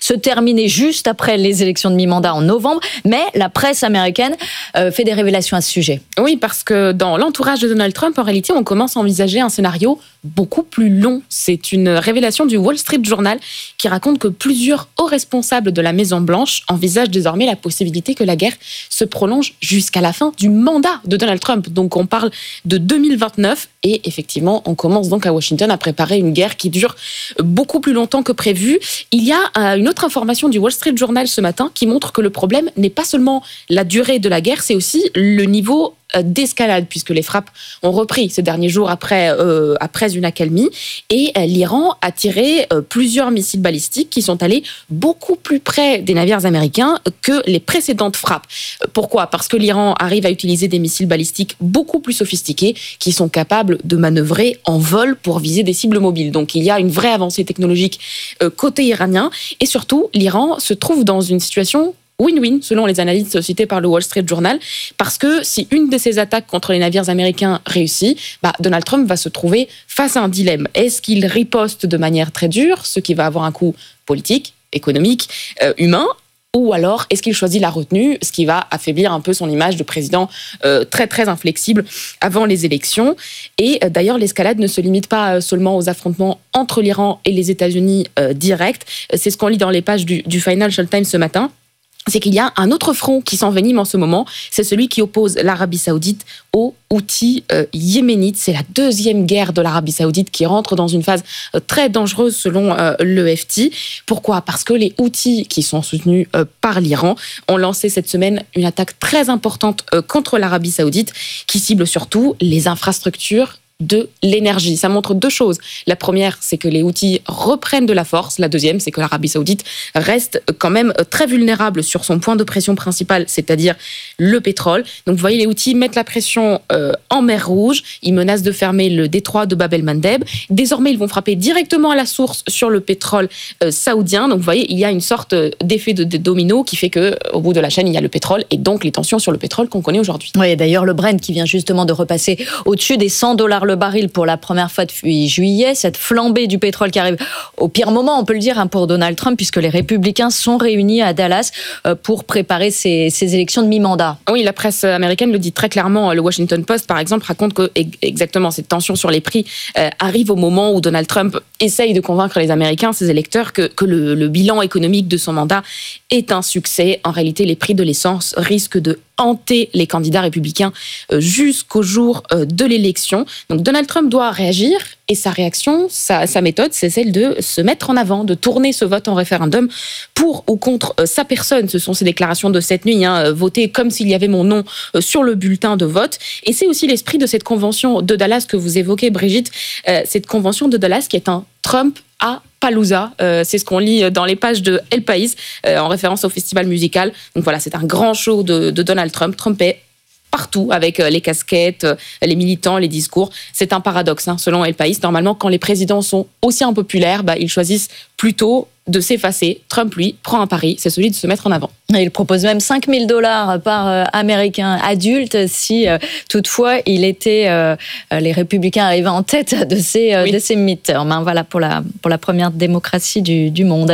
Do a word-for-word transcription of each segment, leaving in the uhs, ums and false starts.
se terminer juste après les élections de mi-mandat en novembre, mais la presse américaine euh, fait des révélations à ce sujet. Oui, parce que dans l'entourage de Donald Trump, en réalité, on commence à envisager un scénario beaucoup plus long. C'est une révélation du Wall Street Journal qui raconte que plusieurs hauts responsables de la Maison-Blanche envisagent désormais la possibilité que la guerre se prolonge jusqu'à la fin du mandat de Donald Trump. Donc on parle de deux mille vingt-neuf et effectivement, on commence donc à Washington à préparer une guerre qui dure beaucoup plus longtemps que prévu. Il y a une autre information du Wall Street Journal ce matin qui montre que le problème n'est pas seulement la durée de la guerre, c'est aussi le niveau d'escalade, puisque les frappes ont repris ces derniers jours après, euh, après une accalmie. Et euh, l'Iran a tiré euh, plusieurs missiles balistiques qui sont allés beaucoup plus près des navires américains que les précédentes frappes. Pourquoi ? Parce que l'Iran arrive à utiliser des missiles balistiques beaucoup plus sophistiqués qui sont capables de manœuvrer en vol pour viser des cibles mobiles. Donc il y a une vraie avancée technologique euh, côté iranien. Et surtout, l'Iran se trouve dans une situation win-win, selon les analystes cités par le Wall Street Journal, parce que si une de ces attaques contre les navires américains réussit, bah, Donald Trump va se trouver face à un dilemme. Est-ce qu'il riposte de manière très dure, ce qui va avoir un coût politique, économique, euh, humain, ou alors est-ce qu'il choisit la retenue, ce qui va affaiblir un peu son image de président euh, très très inflexible avant les élections. Et euh, d'ailleurs, l'escalade ne se limite pas euh, seulement aux affrontements entre l'Iran et les États-Unis euh, directs. C'est ce qu'on lit dans les pages du, du Financial Times ce matin. C'est qu'il y a un autre front qui s'envenime en ce moment, c'est celui qui oppose l'Arabie Saoudite aux Houthis euh, yéménites. C'est la deuxième guerre de l'Arabie Saoudite qui rentre dans une phase euh, très dangereuse selon euh, le F T. Pourquoi ? Parce que les Houthis, qui sont soutenus euh, par l'Iran, ont lancé cette semaine une attaque très importante euh, contre l'Arabie Saoudite qui cible surtout les infrastructures de l'énergie. Ça montre deux choses. La première, c'est que les Houthis reprennent de la force. La deuxième, c'est que l'Arabie Saoudite reste quand même très vulnérable sur son point de pression principal, c'est-à-dire le pétrole. Donc vous voyez, les Houthis mettent la pression euh, en mer Rouge. Ils menacent de fermer le détroit de Bab el-Mandeb. Désormais, ils vont frapper directement à la source sur le pétrole euh, saoudien. Donc vous voyez, il y a une sorte d'effet de, de domino qui fait que, au bout de la chaîne, il y a le pétrole et donc les tensions sur le pétrole qu'on connaît aujourd'hui. Oui, d'ailleurs, le Brent qui vient justement de repasser au-dessus des cent dollars le baril pour la première fois depuis juillet, cette flambée du pétrole qui arrive au pire moment, on peut le dire, hein, pour Donald Trump, puisque les républicains sont réunis à Dallas euh, pour préparer ces, ces élections de mi-mandat. Oui, la presse américaine le dit très clairement. Le Washington Post, par exemple, raconte que exactement cette tension sur les prix euh, arrive au moment où Donald Trump essaye de convaincre les Américains, ses électeurs, que, que le, le bilan économique de son mandat est un succès. En réalité, les prix de l'essence risquent de hanter les candidats républicains jusqu'au jour de l'élection. Donc Donald Trump doit réagir et sa réaction, sa, sa méthode, c'est celle de se mettre en avant, de tourner ce vote en référendum pour ou contre sa personne. Ce sont ses déclarations de cette nuit, hein, voter comme s'il y avait mon nom sur le bulletin de vote. Et c'est aussi l'esprit de cette convention de Dallas que vous évoquez, Brigitte, euh, cette convention de Dallas qui est un Trump à Palooza, euh, c'est ce qu'on lit dans les pages de El País, euh, en référence au festival musical. Donc voilà, c'est un grand show de, de Donald Trump. Trump est partout avec les casquettes, les militants, les discours. C'est un paradoxe, hein, selon El País. Normalement, quand les présidents sont aussi impopulaires, bah, ils choisissent plutôt de s'effacer. Trump, lui, prend un pari, c'est celui de se mettre en avant. Et il propose même cinq mille dollars par euh, Américain adulte si euh, toutefois il était, euh, les républicains arrivaient en tête de ces, euh, oui. de ces midterms. Hein, voilà pour la, pour la première démocratie du, du monde.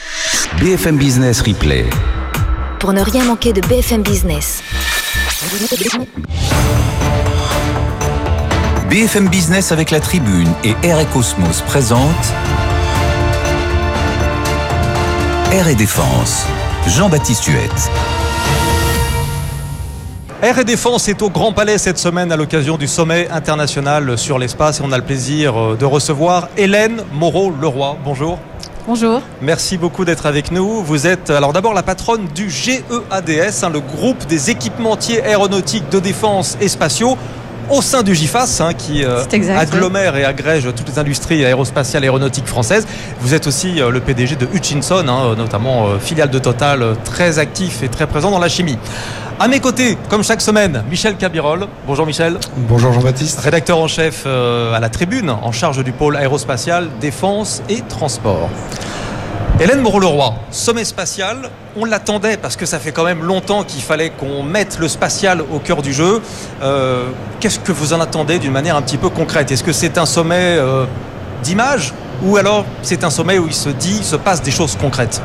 B F M Business Replay. Pour ne rien manquer de B F M Business. B F M Business avec la Tribune et Air et Cosmos présente Air et Défense. Jean-Baptiste Huette. Air et Défense est au Grand Palais cette semaine à l'occasion du sommet international sur l'espace et on a le plaisir de recevoir Hélène Moreau-Leroy. Bonjour. Bonjour. Merci beaucoup d'être avec nous. Vous êtes alors d'abord la patronne du G E A D S, hein, le groupe des équipementiers aéronautiques de défense et spatiaux au sein du GIFAS, hein, qui euh, exact, agglomère oui. et agrège toutes les industries aérospatiales et aéronautiques françaises. Vous êtes aussi euh, le P D G de Hutchinson, hein, notamment euh, filiale de Total, euh, très actif et très présent dans la chimie. À mes côtés, comme chaque semaine, Michel Cabirol. Bonjour Michel. Bonjour Jean-Baptiste. Rédacteur en chef euh, à la Tribune, en charge du pôle aérospatial, défense et transport. Hélène Moreau-Leroy, sommet spatial, on l'attendait parce que ça fait quand même longtemps qu'il fallait qu'on mette le spatial au cœur du jeu. Euh, qu'est-ce que vous en attendez d'une manière un petit peu concrète ? Est-ce que c'est un sommet euh, d'image ou alors c'est un sommet où il se dit, il se passe des choses concrètes ?